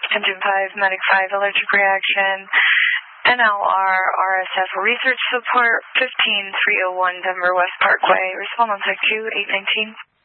Engine 5, Medic 5, allergic reaction. NLR, RSF research support, 15301 Denver West Parkway. Respond on Tech 2, 819.